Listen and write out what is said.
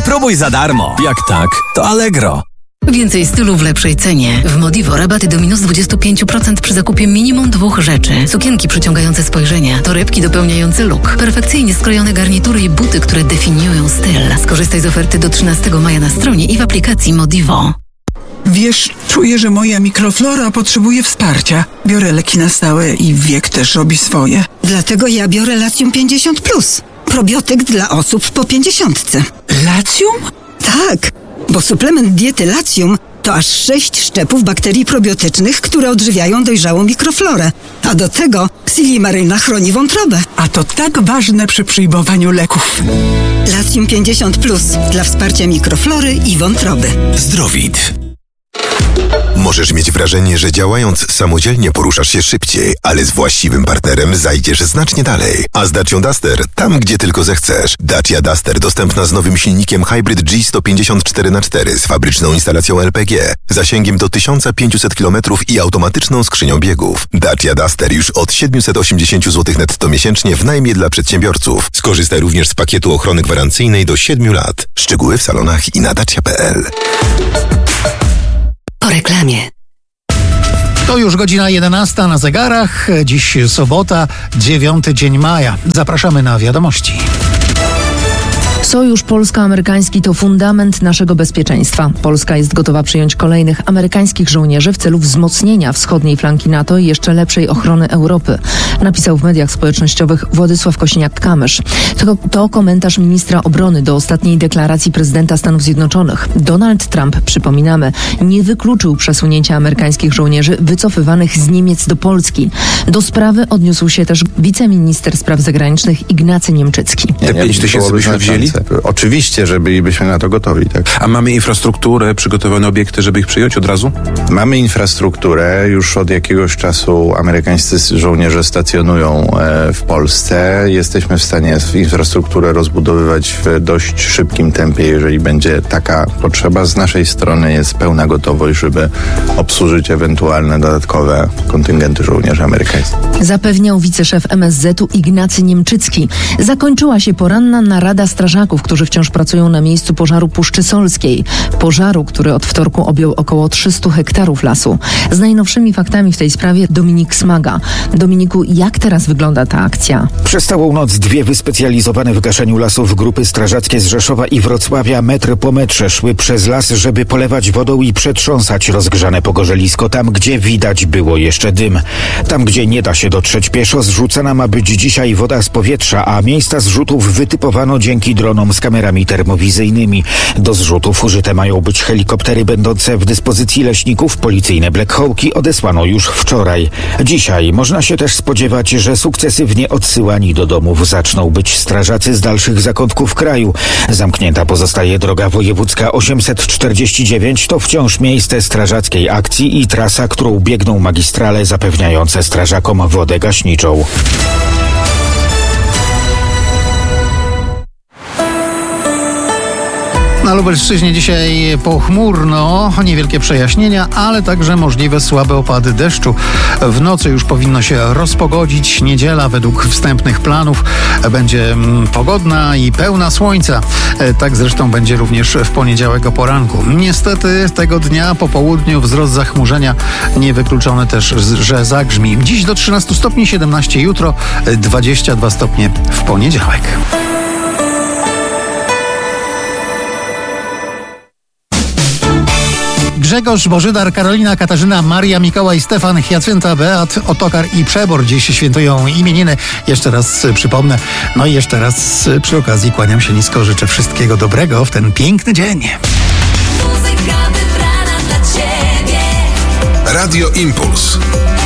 Wypróbuj za darmo. Jak tak, to Allegro. Więcej stylu w lepszej cenie. W Modivo rabaty do minus 25% przy zakupie minimum 2 rzeczy. Sukienki przyciągające spojrzenie, torebki dopełniające look, perfekcyjnie skrojone garnitury i buty, które definiują styl. Skorzystaj z oferty do 13 maja na stronie i w aplikacji Modivo. Wiesz, czuję, że moja mikroflora potrzebuje wsparcia. Biorę leki na stałe i wiek też robi swoje. Dlatego ja biorę Latium 50+. Probiotyk dla osób po 50. Latium? Tak, bo suplement diety Latium to aż 6 szczepów bakterii probiotycznych, które odżywiają dojrzałą mikroflorę. A do tego Silimaryna chroni wątrobę. A to tak ważne przy przyjmowaniu leków. Latium 50+ dla wsparcia mikroflory i wątroby. Zdrowit. Możesz mieć wrażenie, że działając samodzielnie poruszasz się szybciej, ale z właściwym partnerem zajdziesz znacznie dalej. A z Dacią Duster tam, gdzie tylko zechcesz. Dacia Duster dostępna z nowym silnikiem Hybrid G154x4 z fabryczną instalacją LPG, zasięgiem do 1500 km i automatyczną skrzynią biegów. Dacia Duster już od 780 zł netto miesięcznie w najmie dla przedsiębiorców. Skorzystaj również z pakietu ochrony gwarancyjnej do 7 lat. Szczegóły w salonach i na dacia.pl. Po reklamie. To już godzina 11 na zegarach. Dziś sobota, 9 dzień maja. Zapraszamy na wiadomości. Sojusz polsko-amerykański to fundament naszego bezpieczeństwa. Polska jest gotowa przyjąć kolejnych amerykańskich żołnierzy w celu wzmocnienia wschodniej flanki NATO i jeszcze lepszej ochrony Europy, napisał w mediach społecznościowych Władysław Kosiniak-Kamysz. To komentarz ministra obrony do ostatniej deklaracji prezydenta Stanów Zjednoczonych. Donald Trump, przypominamy, nie wykluczył przesunięcia amerykańskich żołnierzy wycofywanych z Niemiec do Polski. Do sprawy odniósł się też wiceminister spraw zagranicznych Ignacy Niemczycki. Te 5 tysięcy byśmy wzięli? Oczywiście, że bylibyśmy na to gotowi, tak. A mamy infrastrukturę, przygotowane obiekty, żeby ich przyjąć od razu? Mamy infrastrukturę. Już od jakiegoś czasu amerykańscy żołnierze stacjonują w Polsce. Jesteśmy w stanie infrastrukturę rozbudowywać w dość szybkim tempie, jeżeli będzie taka potrzeba. Z naszej strony jest pełna gotowość, żeby obsłużyć ewentualne dodatkowe kontyngenty żołnierzy amerykańskich. Zapewniał wiceszef MSZ-u Ignacy Niemczycki. Zakończyła się poranna narada strażaków, którzy wciąż pracują na miejscu pożaru Puszczy Solskiej. Pożaru, który od wtorku objął około 300 hektarów lasu. Z najnowszymi faktami w tej sprawie Dominik Smaga. Dominiku, jak teraz wygląda ta akcja? Przez całą noc 2 wyspecjalizowane w gaszeniu lasów grupy strażackie z Rzeszowa i Wrocławia metr po metrze szły przez las, żeby polewać wodą i przetrząsać rozgrzane pogorzelisko tam, gdzie widać było jeszcze dym. Tam, gdzie nie da się dotrzeć pieszo, zrzucana ma być dzisiaj woda z powietrza, a miejsca zrzutów wytypowano dzięki dronom z kamerami termowizyjnymi. Do zrzutów użyte mają być helikoptery będące w dyspozycji leśników. Policyjne Black Hawki odesłano już wczoraj. Dzisiaj można się też spodziewać, że sukcesywnie odsyłani do domów zaczną być strażacy z dalszych zakątków kraju. Zamknięta pozostaje droga wojewódzka 849. To wciąż miejsce strażackiej akcji i trasa, którą biegną magistrale zapewniające strażakom wodę gaśniczą. Na Lubelszczyźnie dzisiaj pochmurno, niewielkie przejaśnienia, ale także możliwe słabe opady deszczu. W nocy już powinno się rozpogodzić. Niedziela według wstępnych planów będzie pogodna i pełna słońca. Tak zresztą będzie również w poniedziałek o poranku. Niestety tego dnia po południu wzrost zachmurzenia, niewykluczone też, że zagrzmi. Dziś do 13 stopni, 17 jutro, 22 stopnie w poniedziałek. Grzegorz, Bożydar, Karolina, Katarzyna, Maria, Mikołaj, Stefan, Hiacynta, Beat, Otokar i Przebor dziś świętują imieniny. Jeszcze raz przypomnę. No i jeszcze raz przy okazji kłaniam się nisko. Życzę wszystkiego dobrego w ten piękny dzień. Radio Impuls.